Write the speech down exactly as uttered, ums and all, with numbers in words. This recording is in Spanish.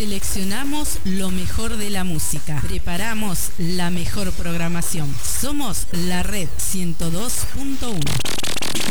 Seleccionamos lo mejor de la música. Preparamos la mejor programación. Somos la Red ciento dos punto uno.